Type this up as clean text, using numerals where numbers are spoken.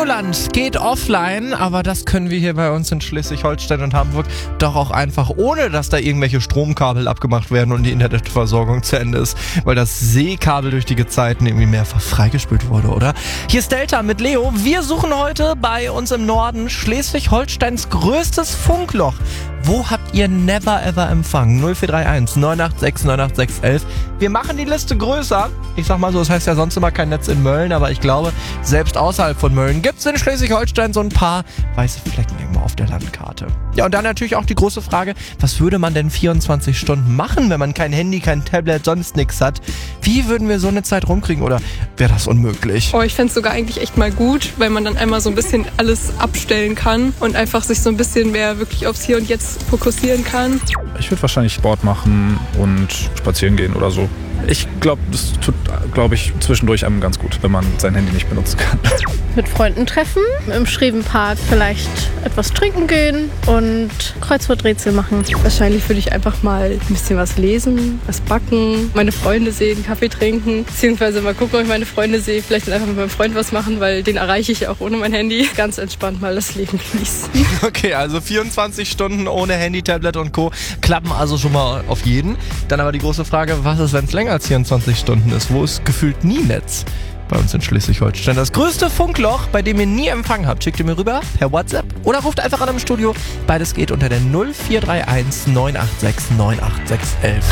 Legoland geht offline, aber das können wir hier bei uns in Schleswig-Holstein und Hamburg doch auch einfach, ohne dass da irgendwelche Stromkabel abgemacht werden und die Internetversorgung zu Ende ist, weil das Seekabel durch die Gezeiten irgendwie mehrfach freigespült wurde, oder? Hier ist Delta mit Leo. Wir suchen heute bei uns im Norden Schleswig-Holsteins größtes Funkloch. Wo habt ihr never ever Empfang? 0431 986 986 11. Wir machen die Liste größer. Ich sag mal so, es heißt ja sonst immer kein Netz in Mölln, aber ich glaube, selbst außerhalb von Mölln gibt's in Schleswig-Holstein so ein paar weiße Flecken irgendwo auf der Landkarte. Ja, und dann natürlich auch die große Frage, was würde man denn 24 Stunden machen, wenn man kein Handy, kein Tablet, sonst nichts hat? Wie würden wir so eine Zeit rumkriegen oder wäre das unmöglich? Oh, ich fände es sogar eigentlich echt mal gut, weil man dann einmal so ein bisschen alles abstellen kann und einfach sich so ein bisschen mehr wirklich aufs Hier und Jetzt fokussieren kann. Ich würde wahrscheinlich Sport machen und spazieren gehen oder so. Ich glaube, das tut, zwischendurch einem ganz gut, wenn man sein Handy nicht benutzen kann. Mit Freunden treffen, im Schrevenpark vielleicht etwas trinken gehen und Kreuzworträtsel machen. Wahrscheinlich würde ich einfach mal ein bisschen was lesen, was backen, meine Freunde sehen, Kaffee trinken, beziehungsweise mal gucken, ob ich meine Freunde sehe, vielleicht dann einfach mit meinem Freund was machen, weil den erreiche ich ja auch ohne mein Handy. Ganz entspannt mal das Leben genießen. Okay, also 24 Stunden ohne Handy, Tablet und Co. klappen also schon mal auf jeden. Dann aber die große Frage, was ist, wenn es länger als 24 Stunden ist? Wo ist gefühlt nie Netz? Bei uns in Schleswig-Holstein. Das größte Funkloch, bei dem ihr nie Empfang habt, schickt ihr mir rüber per WhatsApp oder ruft einfach an im Studio. Beides geht unter der 0431 986 986 11.